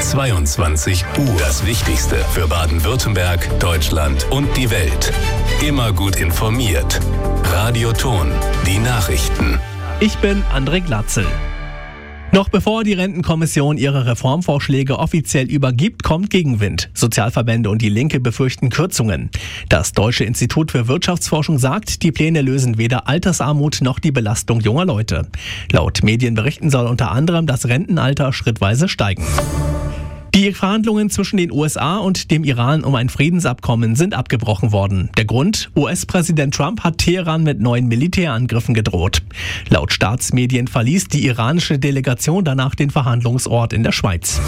22 Uhr. Das Wichtigste für Baden-Württemberg, Deutschland und die Welt. Immer gut informiert. Radio Ton, die Nachrichten. Ich bin André Glatzel. Noch bevor die Rentenkommission ihre Reformvorschläge offiziell übergibt, kommt Gegenwind. Sozialverbände und die Linke befürchten Kürzungen. Das Deutsche Institut für Wirtschaftsforschung sagt, die Pläne lösen weder Altersarmut noch die Belastung junger Leute. Laut Medienberichten soll unter anderem das Rentenalter schrittweise steigen. Die Verhandlungen zwischen den USA und dem Iran um ein Friedensabkommen sind abgebrochen worden. Der Grund? US-Präsident Trump hat Teheran mit neuen Militärangriffen gedroht. Laut Staatsmedien verließ die iranische Delegation danach den Verhandlungsort in der Schweiz.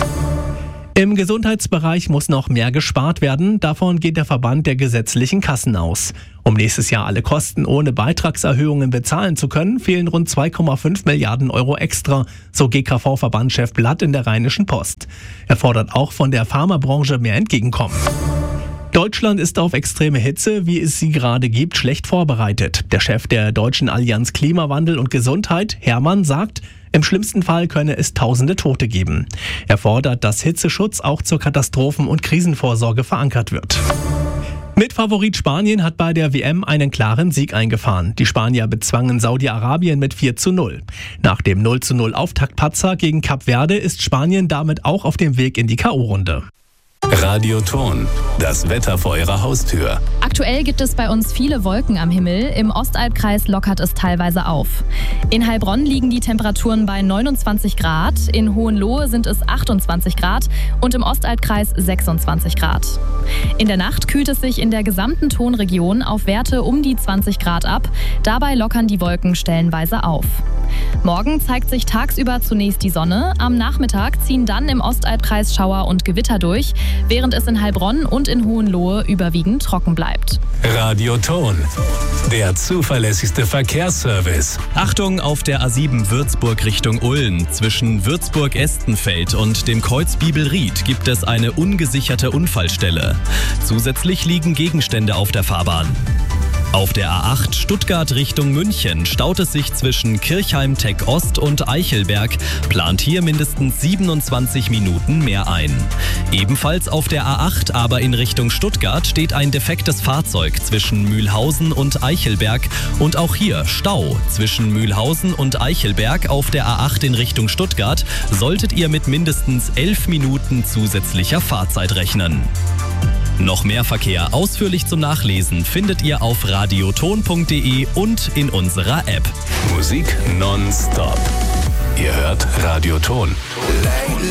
Im Gesundheitsbereich muss noch mehr gespart werden. Davon geht der Verband der gesetzlichen Kassen aus. Um nächstes Jahr alle Kosten ohne Beitragserhöhungen bezahlen zu können, fehlen rund 2,5 Milliarden Euro extra, so GKV-Verbandschef Blatt in der Rheinischen Post. Er fordert auch von der Pharmabranche mehr Entgegenkommen. Deutschland ist auf extreme Hitze, wie es sie gerade gibt, schlecht vorbereitet. Der Chef der Deutschen Allianz Klimawandel und Gesundheit, Hermann, sagt, im schlimmsten Fall könne es tausende Tote geben. Er fordert, dass Hitzeschutz auch zur Katastrophen- und Krisenvorsorge verankert wird. Mitfavorit Spanien hat bei der WM einen klaren Sieg eingefahren. Die Spanier bezwangen Saudi-Arabien mit 4:0. Nach dem 0:0 Auftaktpatzer gegen Kap Verde ist Spanien damit auch auf dem Weg in die K.O.-Runde. Radio Ton, das Wetter vor Ihrer Haustür. Aktuell gibt es bei uns viele Wolken am Himmel. Im Ostalbkreis lockert es teilweise auf. In Heilbronn liegen die Temperaturen bei 29 Grad, in Hohenlohe sind es 28 Grad und im Ostalbkreis 26 Grad. In der Nacht kühlt es sich in der gesamten Tonregion auf Werte um die 20 Grad ab. Dabei lockern die Wolken stellenweise auf. Morgen zeigt sich tagsüber zunächst die Sonne. Am Nachmittag ziehen dann im Ostalbkreis Schauer und Gewitter durch, während es in Heilbronn und in Hohenlohe überwiegend trocken bleibt. Radio Ton, der zuverlässigste Verkehrsservice. Achtung auf der A7 Würzburg Richtung Ulm. Zwischen Würzburg-Estenfeld und dem Kreuz Bibelried gibt es eine ungesicherte Unfallstelle. Zusätzlich liegen Gegenstände auf der Fahrbahn. Auf der A8 Stuttgart Richtung München staut es sich zwischen Kirchheim-Teck Ost und Eichelberg, plant hier mindestens 27 Minuten mehr ein. Ebenfalls auf der A8, aber in Richtung Stuttgart, steht ein defektes Fahrzeug zwischen Mühlhausen und Eichelberg und auch hier Stau. Zwischen Mühlhausen und Eichelberg auf der A8 in Richtung Stuttgart solltet ihr mit mindestens 11 Minuten zusätzlicher Fahrzeit rechnen. Noch mehr Verkehr ausführlich zum Nachlesen findet ihr auf radioton.de und in unserer App. Musik nonstop. Ihr hört Radio Ton.